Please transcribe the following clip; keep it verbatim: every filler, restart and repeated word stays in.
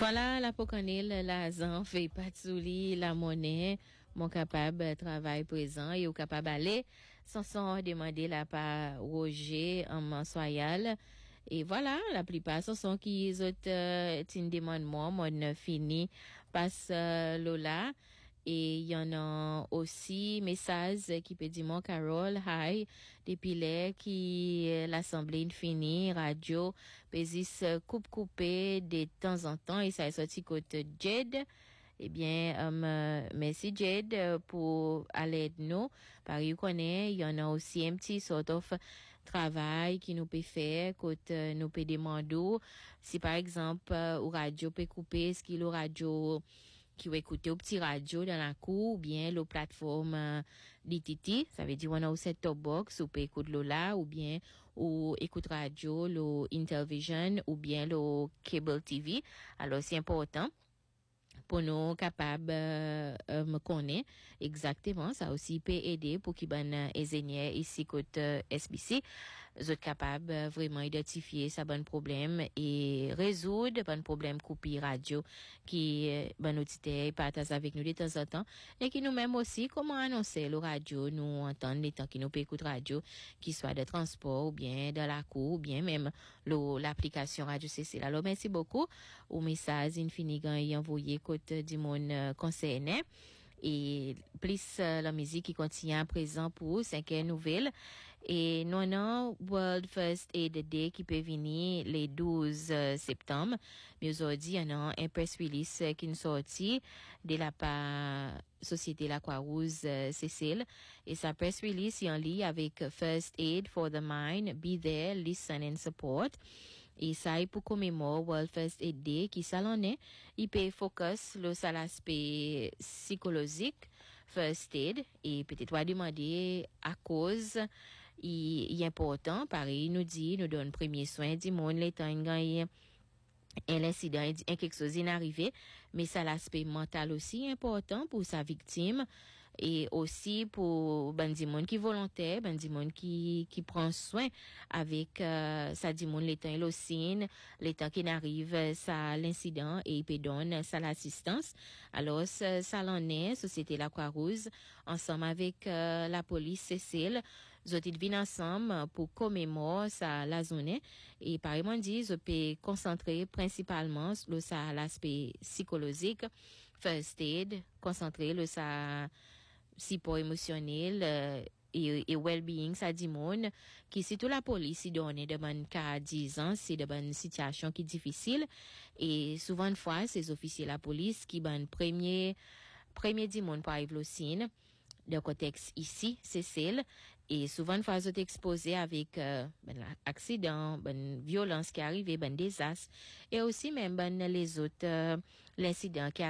Voilà, la pocanil, la zan, fait patsouli, la monnaie, mon capable travail présent et au capable aller, sans sans demander la pas Roger en mensoyal. Et voilà, la plupart ce sont qui autres euh, tin demande moi, mon fini passe euh, Lola. Et il y en a aussi message qui peut dire mon Carole, hi, depuis là qui euh, l'assemblée finie, radio, pésis coupe coupé de temps en temps et ça est sorti côté Jed. Eh bien, um, euh, merci Jed euh, pour aller de nous. Par you connaît, il y en a aussi un petit sort of travail qui nous peut faire, côté nous peut demander si par exemple, euh, ou radio peut couper, ce qu'il ou radio qui va écouter au petit radio dans la cour ou bien la plateforme euh, D T T, ça veut dire on a aussi cette top box ou peut écouter Lola ou bien ou écoute radio, le Intervision ou bien le cable T V. Alors c'est important pour nous capables euh, euh, me connaître exactement ça aussi peut aider pour qui ben ingénieur ici côté euh, S B C vous êtes capable euh, vraiment identifier ça bon problème et résoudre bon problème coupé radio qui euh, ben auditeur partage avec nous de temps en temps et qui nous même aussi comment annoncer le radio nous entendre les temps qui nous peut écouter radio qui soit de transport ou bien dans la cour ou bien même le, l'application Radio C C. Alors merci beaucoup au message infini gagne envoyé côté du monde euh, concerné et plus euh, la musique qui continue à présent pour cinquième nouvelle et nous avons World First Aid Day qui peut venir les douze euh, septembre mais aujourd'hui il y a un press release qui nous sorti de la part Société La Croix-Rouge euh, Cécile et sa press release est en lien avec First Aid for the Mind, Be There, Listen and Support. Et ça est pour commémorer World First Aid Day qui s'allonne, il peut focus le sur l'aspect psychologique First Aid et peut-être va demander à cause il est important pareil nous dit nous donne premier soin du monde les temps gagne un incident un quelque chose est arrivé mais ça l'aspect mental aussi important pour sa victime et aussi pour ben du monde qui volontaire ben du monde qui qui prend soin avec euh, ça du monde les temps aussi les temps qui n'arrive ça l'incident et il peut donner ça l'assistance alors ça, ça l'en est Société La Croix-Rouge ensemble avec euh, la police Cécile ils ont viennent ensemble pour commémorer ça la zone et par exemple dit je peux concentrer principalement sur ça l'aspect psychologique first aid concentrer le ça support émotionnel euh, et, et well-being ça dit monde qui c'est tout la police qui donne de bonnes cas dix ans c'est de bonnes situations qui difficile et souvent une fois ces officiers la police qui ben premier premier dit monde pour arriver au scène de contexte ici c'est celle et souvent une fois vous êtes exposé avec euh, ben accident ben violence qui arrive ben désastre et aussi même ben les autres euh, l'incident qui